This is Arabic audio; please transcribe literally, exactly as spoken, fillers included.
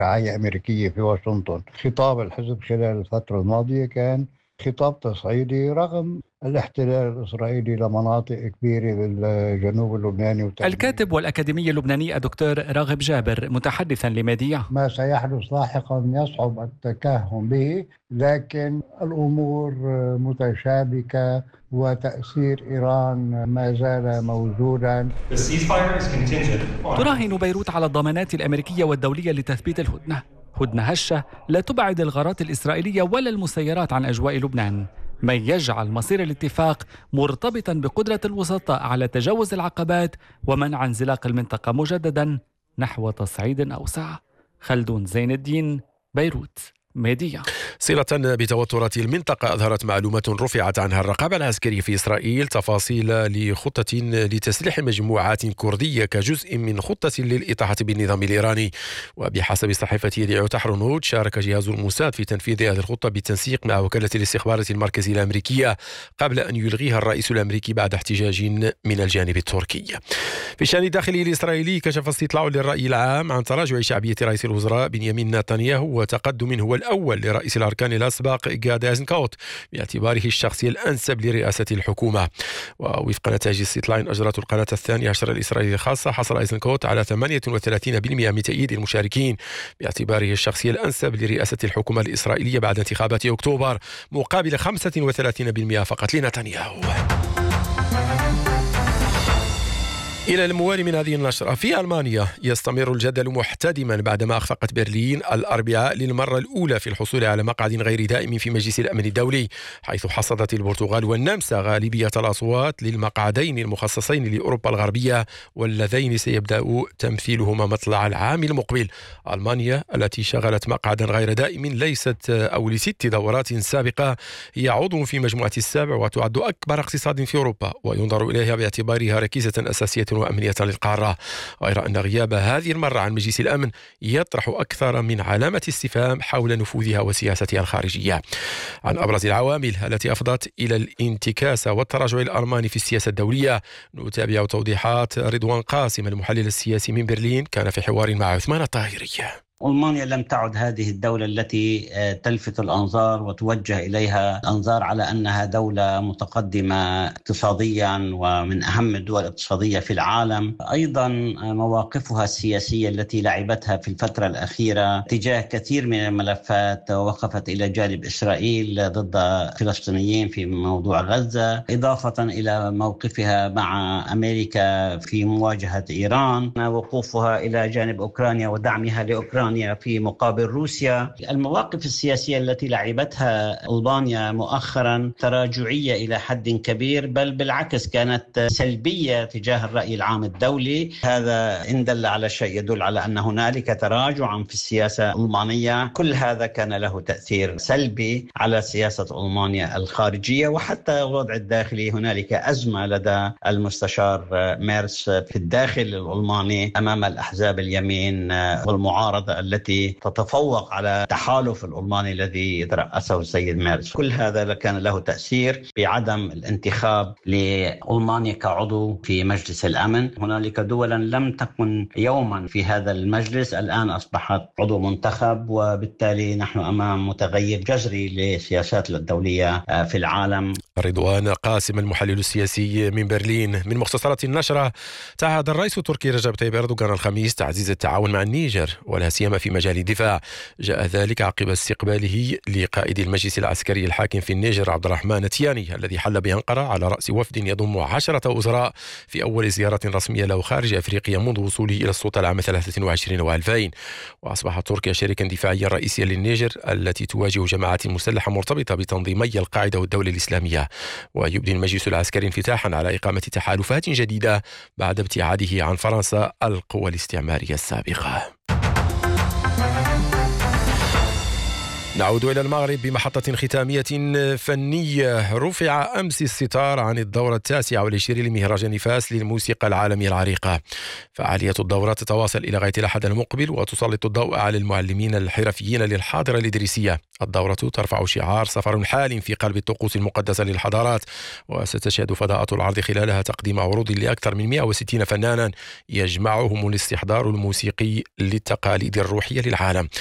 رعاية أمريكية في واشنطن. خطاب الحزب خلال الفترة الماضية كان خطاب تصعيدي رغم الاحتلال الإسرائيلي لمناطق كبيرة بالجنوب اللبناني وتحديدا. الكاتب والأكاديمي اللبناني الدكتور راغب جابر متحدثا لميديا: ما سيحدث لاحقا يصعب التكهن به، لكن الأمور متشابكة وتأثير إيران ما زال موجودا. تراهن بيروت على الضمانات الأمريكية والدولية لتثبيت الهدنة، هدنة هشة لا تبعد الغارات الإسرائيلية ولا المسيرات عن أجواء لبنان، ما يجعل مصير الاتفاق مرتبطا بقدرة الوسطاء على تجاوز العقبات ومنع انزلاق المنطقة مجددا نحو تصعيد أوسع. خلدون زين الدين، بيروت، ميديا. صلة بتوترات المنطقة، أظهرت معلومات رفعت عنها الرقابة العسكرية في إسرائيل تفاصيل لخطة لتسليح مجموعات كردية كجزء من خطة للإطاحة بالنظام الإيراني. وبحسب صحيفة يدعو تحرنوت، شارك جهاز الموساد في تنفيذ هذه الخطة بالتنسيق مع وكالة الاستخبارات المركزية الأمريكية قبل أن يلغيها الرئيس الأمريكي بعد احتجاج من الجانب التركي. في الشأن الداخلي الإسرائيلي، كشف استطلاع للرأي العام عن تراجع شعبية رئيس الوزراء بنيامين نتنياهو وتقدم هو الأول لرئيس الأركان الأسبق غادي إيزنكوت باعتباره الشخصية الأنسب لرئاسة الحكومة. ووفق نتائج استطلاع أجرته القناة الثانية عشر الإسرائيلية الخاصة، حصل إيزنكوت على ثمانية وثلاثين بالمئة من تأييد المشاركين باعتباره الشخصية الأنسب لرئاسة الحكومة الإسرائيلية بعد انتخابات أكتوبر، مقابل خمسة وثلاثين بالمئة فقط لنتنياهو. إلى الموالي من هذه النشرة، في ألمانيا يستمر الجدل محتدما بعدما أخفقت برلين الأربعاء للمرة الأولى في الحصول على مقعد غير دائم في مجلس الأمن الدولي، حيث حصدت البرتغال والنمسا غالبية الأصوات للمقعدين المخصصين لأوروبا الغربية واللذين سيبدأ تمثيلهما مطلع العام المقبل. ألمانيا التي شغلت مقعدا غير دائم ليست أو لست دورات سابقة هي عضو في مجموعة السابع وتعد أكبر اقتصاد في أوروبا، وينظر إليها باعتبارها ركيزة أساسية وأمنية للقارة، غير أن غياب هذه المرة عن مجلس الأمن يطرح أكثر من علامة استفهام حول نفوذها وسياستها الخارجية. عن أبرز العوامل التي أفضت إلى الانتكاسة والتراجع الألماني في السياسة الدولية، نتابع توضيحات رضوان قاسم المحلل السياسي من برلين، كان في حوار مع عثمان الطاهري. ألمانيا لم تعد هذه الدولة التي تلفت الأنظار وتوجه إليها الأنظار على أنها دولة متقدمة اقتصاديا ومن أهم الدول الاقتصادية في العالم. أيضا مواقفها السياسية التي لعبتها في الفترة الأخيرة تجاه كثير من الملفات، وقفت إلى جانب إسرائيل ضد الفلسطينيين في موضوع غزة، إضافة إلى موقفها مع أمريكا في مواجهة إيران، وقوفها إلى جانب أوكرانيا ودعمها لأوكرانيا في مقابل روسيا. المواقف السياسية التي لعبتها ألبانيا مؤخرا تراجعية إلى حد كبير، بل بالعكس كانت سلبية تجاه الرأي العام الدولي. هذا إن دل على شيء يدل على أن هنالك تراجعا في السياسة الألمانية. كل هذا كان له تأثير سلبي على سياسة ألمانيا الخارجية وحتى الوضع الداخلي. هنالك أزمة لدى المستشار ميرس في الداخل الألماني أمام الأحزاب اليمين والمعارضة التي تتفوق على التحالف الألماني الذي يترأسه السيد ميرس. كل هذا كان له تأثير بعدم الانتخاب لألمانيا كعضو في مجلس الأمن. هنالك دولا لم تكن يوما في هذا المجلس الآن أصبحت عضو منتخب، وبالتالي نحن أمام متغير جذري للسياسات الدولية في العالم. رضوان قاسم المحلل السياسي من برلين. من مختصرات النشرة، تعهد الرئيس التركي رجب طيب أردوغان الخميس تعزيز التعاون مع النيجر ولا سيما في مجال الدفاع. جاء ذلك عقب استقباله لقائد المجلس العسكري الحاكم في النيجر عبد الرحمن تياني، الذي حل بأنقرة على رأس وفد يضم عشرة وزراء في أول زيارة رسمية له خارج أفريقيا منذ وصوله إلى السلطة العام ثلاثة وعشرين وألفين. وأصبحت تركيا شريكا دفاعيا رئيسيا للنيجر التي تواجه جماعات مسلحة مرتبطة بتنظيمي القاعدة والدولة الإسلامية. ويبدي المجلس العسكري انفتاحا على إقامة تحالفات جديدة بعد ابتعاده عن فرنسا القوى الاستعمارية السابقة. نعود إلى المغرب بمحطة ختامية فنية. رفع أمس الستار عن الدورة التاسعة والعشرين لمهرجان فاس للموسيقى العالمية العريقة. فعالية الدورة تتواصل إلى غاية الأحد المقبل وتسلط الضوء على المعلمين الحرفيين للحاضرة الإدريسية. الدورة ترفع شعار سفر حال في قلب الطقوس المقدسة للحضارات، وستشهد فضاءة العرض خلالها تقديم عروض لأكثر من مئة وستين فنانا يجمعهم الاستحضار الموسيقي للتقاليد الروحية للعالم.